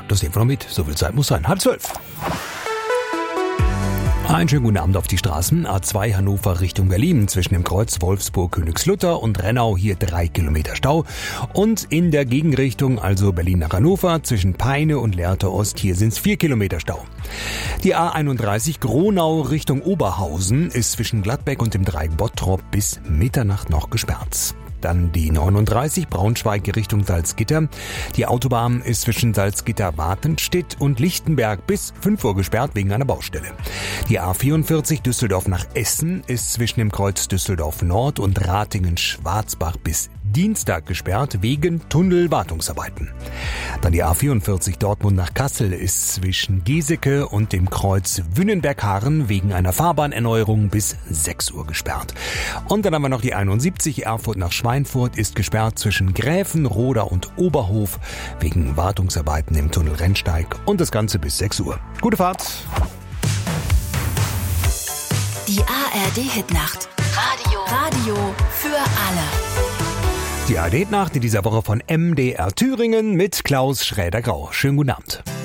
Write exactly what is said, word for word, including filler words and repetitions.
Ja, das nehmen wir noch mit. So viel Zeit muss sein. Halb zwölf. Einen schönen guten Abend auf die Straßen. A zwei Hannover Richtung Berlin. Zwischen dem Kreuz Wolfsburg-Königslutter und Rennau hier drei Kilometer Stau. Und in der Gegenrichtung, also Berlin nach Hannover, zwischen Peine und Lehrte Ost, hier sind es vier Kilometer Stau. Die A einunddreißig Gronau Richtung Oberhausen ist zwischen Gladbeck und dem Dreieck Bottrop bis Mitternacht noch gesperrt. Dann die neununddreißig Braunschweig Richtung Salzgitter. Die Autobahn ist zwischen Salzgitter-Watenstedt und Lichtenberg bis fünf Uhr gesperrt wegen einer Baustelle. Die A vierundvierzig Düsseldorf nach Essen ist zwischen dem Kreuz Düsseldorf Nord und Ratingen-Schwarzbach bis Dienstag gesperrt wegen Tunnelwartungsarbeiten. Dann die A vierundvierzig Dortmund nach Kassel ist zwischen Geseke und dem Kreuz Wünnenberg-Harren wegen einer Fahrbahnerneuerung bis sechs Uhr gesperrt. Und dann haben wir noch die einundsiebzig Erfurt nach Schweinfurt ist gesperrt zwischen Gräfenroda und Oberhof wegen Wartungsarbeiten im Tunnel Rennsteig und das Ganze bis sechs Uhr. Gute Fahrt! Die A R D-Hitnacht. Radio. Radio für alle. Die A R D-Nacht in dieser Woche von M D R Thüringen mit Klaus Schräder-Grau. Schönen guten Abend.